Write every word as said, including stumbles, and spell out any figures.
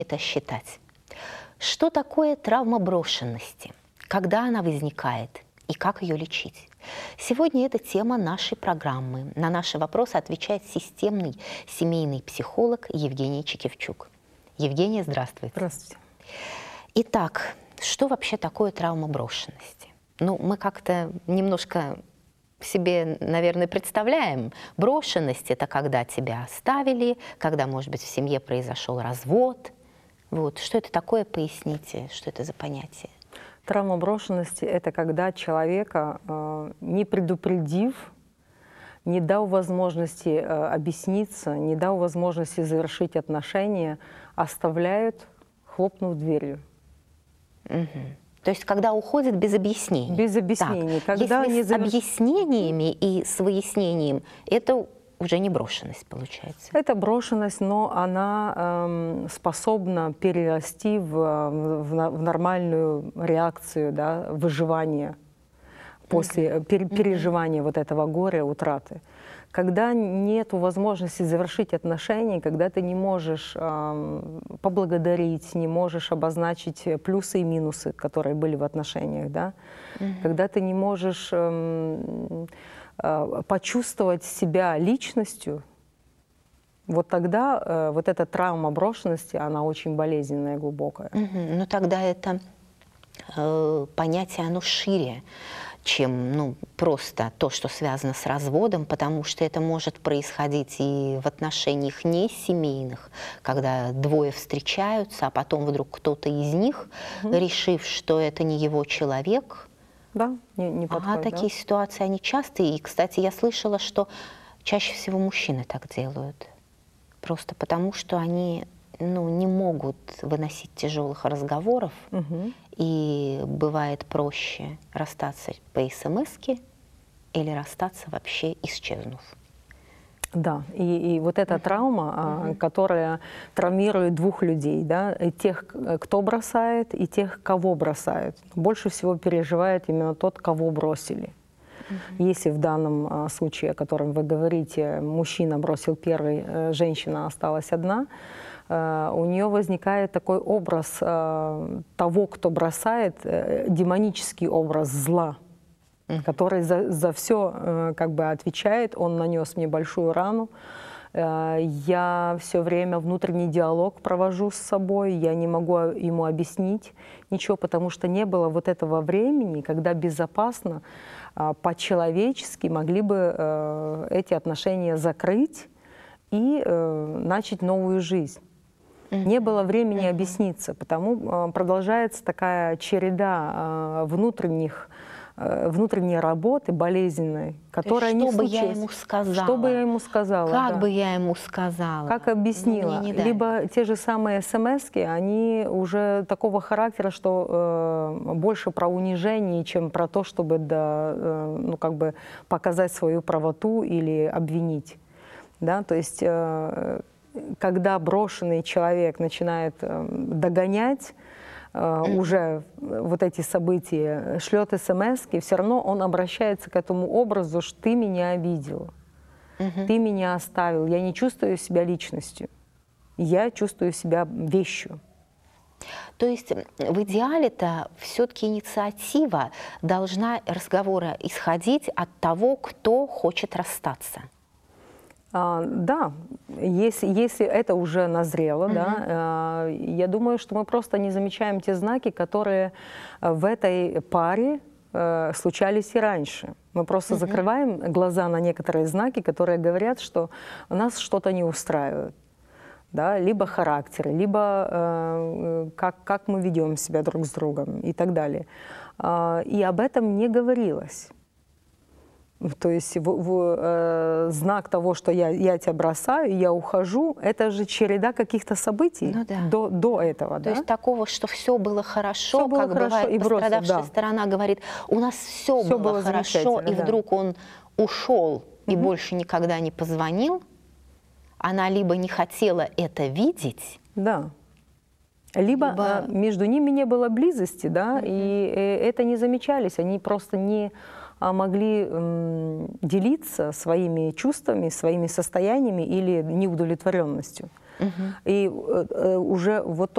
это считать. Что такое травма брошенности? Когда она возникает и как ее лечить? Сегодня это тема нашей программы. На наши вопросы отвечает системный семейный психолог Евгения Чикевчук. Евгения, здравствуйте. Здравствуйте. Итак, что вообще такое травма брошенности? Ну, мы как-то немножко себе, наверное, представляем. Брошенность – это когда тебя оставили, когда, может быть, в семье произошел развод. Вот. Что это такое, поясните, что это за понятие? Травма брошенности – это когда человека, не предупредив, не дав возможности объясниться, не дав возможности завершить отношения, оставляют, хлопнув дверью. Угу. То есть, когда уходят без объяснений. Без объяснений. Так, когда если не с заверш... объяснениями и с выяснением, это уже не брошенность, получается. Это брошенность, но она эм, способна перерасти в, в, в нормальную реакцию, да, выживания после mm-hmm. пер, переживания mm-hmm. вот этого горя, утраты. Когда нет возможности завершить отношения, когда ты не можешь эм, поблагодарить, не можешь обозначить плюсы и минусы, которые были в отношениях, да? Mm-hmm. Когда ты не можешь эм, э, почувствовать себя личностью, вот тогда э, вот эта травма брошенности, она очень болезненная, глубокая. Mm-hmm. Ну тогда это э, понятие, оно шире, чем ну, просто то, что связано с разводом, потому что это может происходить и в отношениях не семейных, когда двое встречаются, а потом вдруг кто-то из них, угу. решив, что это не его человек. Да, не, не подходит, ага, такие да? ситуации, они частые. И, кстати, я слышала, что чаще всего мужчины так делают. Просто потому, что они ну, не могут выносить тяжелых разговоров, угу. и бывает проще расстаться по смс-ке или расстаться вообще исчезнув. Да, и, и вот эта uh-huh. травма, uh-huh. которая травмирует двух людей, да, и тех, кто бросает, и тех, кого бросают. Больше всего переживает именно тот, кого бросили. Uh-huh. Если в данном случае, о котором вы говорите, мужчина бросил первый, женщина осталась одна, у нее возникает такой образ того, кто бросает, демонический образ зла, mm-hmm. который за, за все как бы отвечает. Он нанес мне большую рану. Я все время внутренний диалог провожу с собой, я не могу ему объяснить ничего, потому что не было вот этого времени, когда безопасно, по-человечески могли бы эти отношения закрыть и начать новую жизнь. Не было времени uh-huh. объясниться, потому э, продолжается такая череда э, внутренних, э, внутренней работы болезненной, которая не случилась. Что бы я ему сказала? Что бы я ему сказала? Как да. бы я ему сказала? Как объяснила? Либо те же самые смс-ки, они уже такого характера, что э, больше про унижение, чем про то, чтобы да, э, ну, как бы показать свою правоту или обвинить. Да? То есть... Э, когда брошенный человек начинает э, догонять э, mm-hmm. уже вот эти события, шлет смс-ки, все равно он обращается к этому образу, что ты меня обидел, mm-hmm. ты меня оставил, я не чувствую себя личностью, я чувствую себя вещью. То есть в идеале-то все-таки инициатива должна разговора исходить от того, кто хочет расстаться. А, да, если, если это уже назрело, mm-hmm. да, а, я думаю, что мы просто не замечаем те знаки, которые в этой паре а, случались и раньше. Мы просто mm-hmm. закрываем глаза на некоторые знаки, которые говорят, что нас что-то не устраивает. Да, либо характер, либо э, как, как мы ведем себя друг с другом и так далее. А, и об этом не говорилось. То есть в, в, э, знак того, что я, я тебя бросаю, я ухожу, это же череда каких-то событий ну, да. до, до этого. То да? есть такого, что все было хорошо, все было как хорошо, бывает, и пострадавшая бросил, да. сторона говорит, у нас все, все было, было хорошо, и да. вдруг он ушел и угу. больше никогда не позвонил, она либо не хотела это видеть, да. Либо, либо... между ними не было близости, да, угу. и это не замечались, они просто не... могли м, делиться своими чувствами, своими состояниями или неудовлетворенностью. Угу. И э, уже вот